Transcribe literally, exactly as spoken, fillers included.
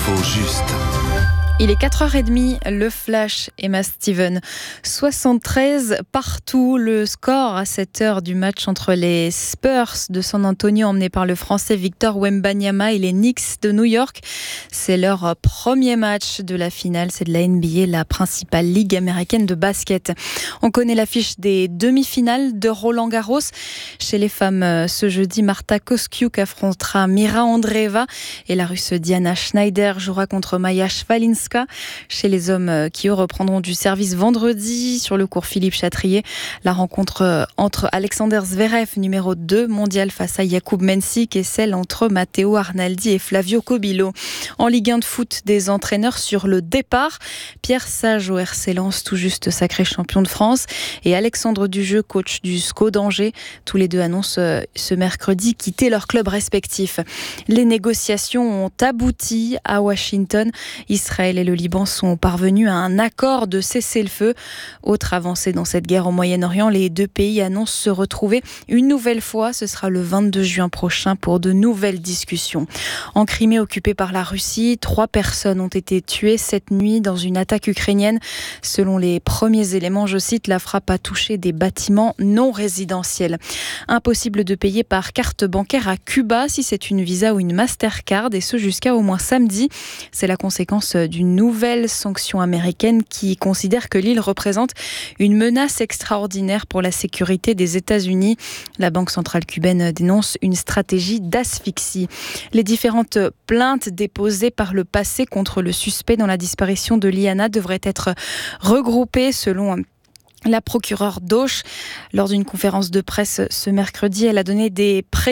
L'info juste. Il est quatre heures trente, le Flash, Emma Steven. soixante-treize partout, le score à cette heure du match entre les Spurs de San Antonio emmenés par le Français Victor Wembanyama et les Knicks de New York. C'est leur premier match de la finale, c'est de la N B A, la principale ligue américaine de basket. On connaît l'affiche des demi-finales de Roland Garros. Chez les femmes, ce jeudi, Marta Kostyuk affrontera Mira Andreeva et la Russe Diana Schneider jouera contre Maya Shvalinska. Chez les hommes qui eux reprendront du service vendredi sur le cours Philippe Chatrier, la rencontre entre Alexander Zverev, numéro deux mondial, face à Jakub Mensik, et celle entre Matteo Arnaldi et Flavio Cobillo. En Ligue un de foot, des entraîneurs sur le départ. Pierre Sage au R C Lens, tout juste sacré champion de France, et Alexandre Dujeu, coach du S C O d'Angers. Tous les deux annoncent ce mercredi quitter leur club respectif. Les négociations ont abouti à Washington. Israël et le Liban sont parvenus à un accord de cessez-le-feu. Autre avancée dans cette guerre au Moyen-Orient, les deux pays annoncent se retrouver une nouvelle fois. Ce sera le vingt-deux juin prochain pour de nouvelles discussions. En Crimée, occupée par la Russie, trois personnes ont été tuées cette nuit dans une attaque ukrainienne. Selon les premiers éléments, je cite, la frappe a touché des bâtiments non résidentiels. Impossible de payer par carte bancaire à Cuba si c'est une Visa ou une Mastercard, et ce jusqu'à au moins samedi. C'est la conséquence d'une nouvelle sanction américaine qui considère que l'île représente une menace extraordinaire pour la sécurité des États-Unis. La Banque centrale cubaine dénonce une stratégie d'asphyxie. Les différentes plaintes déposées par le passé contre le suspect dans la disparition de Liana devraient être regroupées selon la procureure d'Auch. Lors d'une conférence de presse ce mercredi, elle a donné des